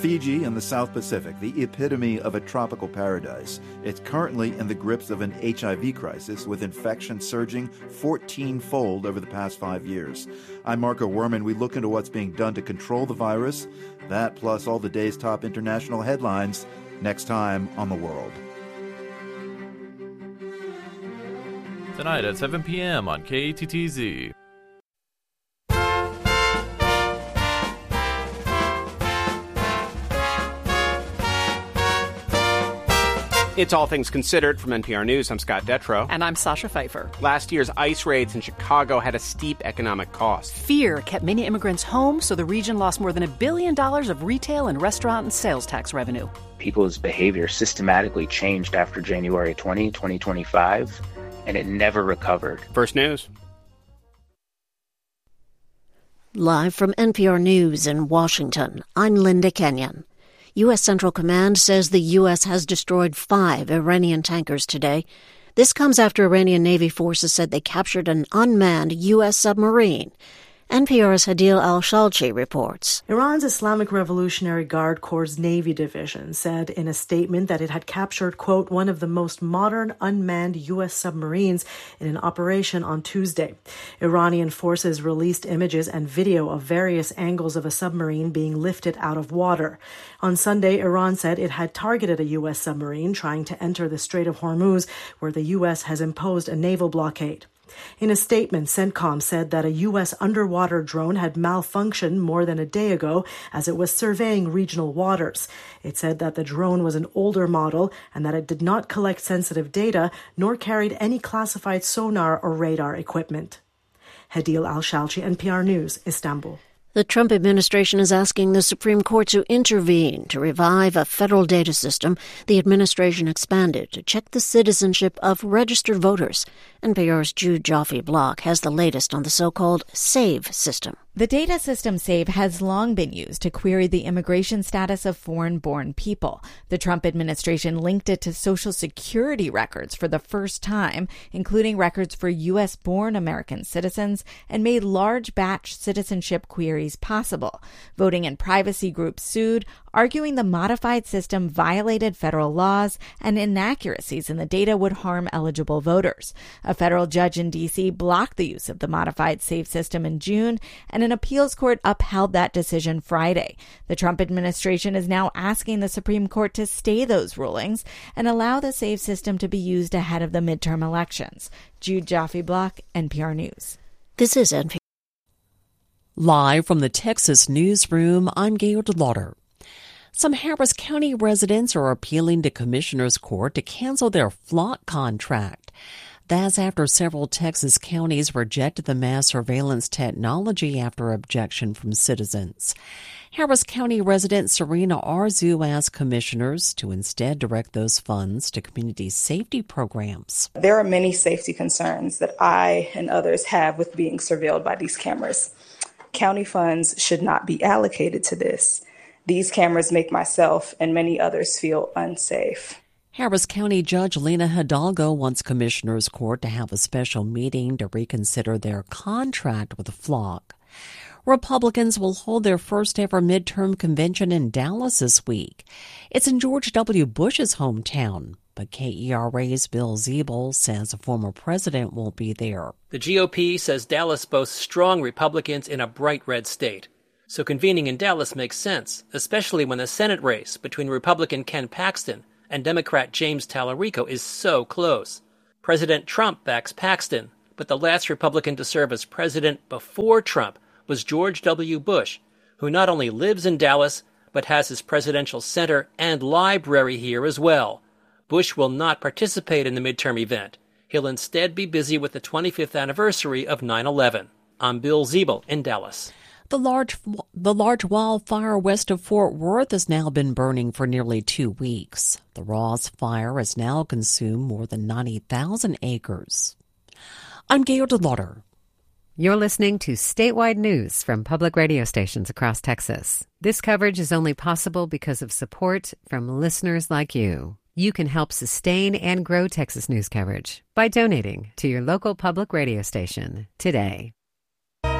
Fiji in the South Pacific, the epitome of a tropical paradise. It's currently in the grips of an HIV crisis, with infection surging 14-fold over the past 5 years. I'm Marco Werman. We look into what's being done to control the virus. That plus all the day's top international headlines next time on The World. Tonight at 7 p.m. on KATTZ. It's All Things Considered from NPR News. I'm Scott Detrow. And I'm Sasha Pfeiffer. Last year's ICE raids in Chicago had a steep economic cost. Fear kept many immigrants home, so the region lost more than $1 billion of retail and restaurant and sales tax revenue. People's behavior systematically changed after January 2025, and it never recovered. First News. Live from NPR News in Washington, I'm Linda Kenyon. U.S. Central Command says the U.S. has destroyed 5 Iranian tankers today. This comes after Iranian Navy forces said they captured an unmanned U.S. submarine. NPR's Hadil Al-Shalchi reports. Iran's Islamic Revolutionary Guard Corps' Navy Division said in a statement that it had captured, quote, one of the most modern unmanned U.S. submarines in an operation on Tuesday. Iranian forces released images and video of various angles of a submarine being lifted out of water. On Sunday, Iran said it had targeted a U.S. submarine trying to enter the Strait of Hormuz, where the U.S. has imposed a naval blockade. In a statement, CENTCOM said that a U.S. underwater drone had malfunctioned more than a day ago as it was surveying regional waters. It said that the drone was an older model and that it did not collect sensitive data nor carried any classified sonar or radar equipment. Hadil Al-Shalchi, NPR News, Istanbul. The Trump administration is asking the Supreme Court to intervene to revive a federal data system the administration expanded to check the citizenship of registered voters. NPR's Jude Joffe-Block has the latest on the so-called SAVE system. The data system SAVE has long been used to query the immigration status of foreign-born people. The Trump administration linked it to Social Security records for the first time, including records for U.S.-born American citizens, and made large batch citizenship queries possible. Voting and privacy groups sued, arguing the modified system violated federal laws and inaccuracies in the data would harm eligible voters. A federal judge in D.C. blocked the use of the modified SAVE system in June, and an appeals court upheld that decision Friday. The Trump administration is now asking the Supreme Court to stay those rulings and allow the SAVE system to be used ahead of the midterm elections. Jude Joffe-Block, NPR News. This is NPR. Live from the Texas newsroom, I'm Gail DeLauder. Some Harris County residents are appealing to Commissioner's Court to cancel their flock contract. That's after several Texas counties rejected the mass surveillance technology after objection from citizens. Harris County resident Serena Arzu asked commissioners to instead direct those funds to community safety programs. There are many safety concerns that I and others have with being surveilled by these cameras. County funds should not be allocated to this. These cameras make myself and many others feel unsafe. Harris County Judge Lena Hidalgo wants Commissioner's Court to have a special meeting to reconsider their contract with the flock. Republicans will hold their first ever midterm convention in Dallas this week. It's in George W. Bush's hometown, but KERA's Bill Ziebel says a former president won't be there. The GOP says Dallas boasts strong Republicans in a bright red state. So convening in Dallas makes sense, especially when the Senate race between Republican Ken Paxton and Democrat James Tallarico is so close. President Trump backs Paxton, but the last Republican to serve as president before Trump was George W. Bush, who not only lives in Dallas, but has his presidential center and library here as well. Bush will not participate in the midterm event. He'll instead be busy with the 25th anniversary of 9/11. I'm Bill Ziebel in Dallas. The large wildfire west of Fort Worth has now been burning for nearly 2 weeks. The Ross fire has now consumed more than 90,000 acres. I'm Gail DeLauder. You're listening to statewide news from public radio stations across Texas. This coverage is only possible because of support from listeners like you. You can help sustain and grow Texas news coverage by donating to your local public radio station today.